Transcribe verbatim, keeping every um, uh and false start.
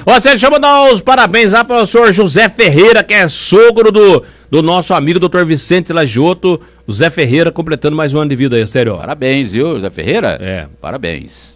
Ó, você deixa eu mandar os parabéns lá para o senhor José Ferreira, que é sogro do, do nosso amigo doutor Vicente Lagioto. O Zé Ferreira completando mais um ano de vida aí, Estéreo. Parabéns, viu, Zé Ferreira? É. Parabéns.